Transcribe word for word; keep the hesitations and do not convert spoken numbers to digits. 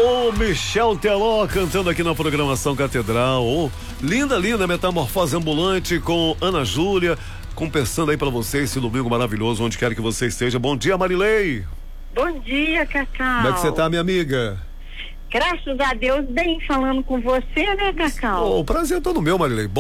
O Michel Teló cantando aqui na programação Catedral. Oh, linda, linda Metamorfose Ambulante com Ana Júlia, compensando aí pra você esse domingo maravilhoso, onde quer que você esteja. Bom dia, Marilei. Bom dia, Cacau. Como é que você tá, minha amiga? Graças a Deus, bem falando com você, né, Cacau? Oh, o prazer é todo meu, Marilei.